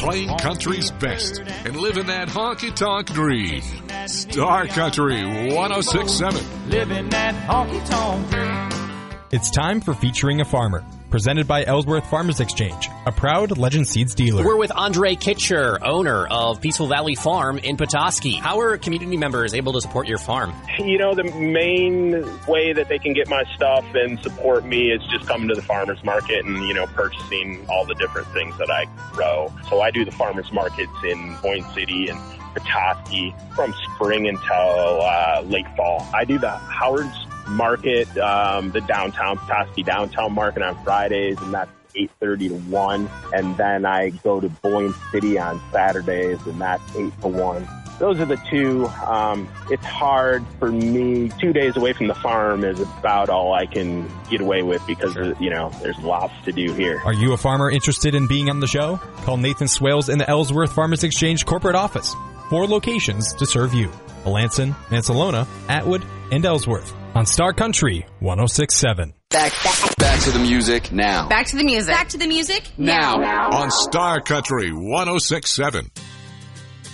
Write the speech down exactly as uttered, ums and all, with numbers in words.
playing country's best and living that honky-tonk dream. Star Country one oh six point seven. Living that honky-tonk dream. It's time for Featuring a Farmer, presented by Ellsworth Farmers Exchange, a proud Legend Seeds dealer. We're with Andre Kitcher, owner of Peaceful Valley Farm in Petoskey. How are community members able to support your farm? You know, the main way that they can get my stuff and support me is just coming to the farmers market and, you know, purchasing all the different things that I grow. So I do the farmers markets in Boyne City and Petoskey from spring until uh, late fall. I do the Howard's Market, um, the downtown, Petoskey downtown market on Fridays, and that's eight thirty to one. And then I go to Boyne City on Saturdays, and that's eight to one. Those are the two. Um, it's hard for me. Two days away from the farm is about all I can get away with because, you know, there's lots to do here. Are you a farmer interested in being on the show? Call Nathan Swales in the Ellsworth Farmers Exchange corporate office. Four locations to serve you: Melanson, Mansalona, Atwood, and Ellsworth. On Star Country one oh six point seven. Back, back, back to the music now. Back to the music. Back to the music now. now. On Star Country one oh six point seven.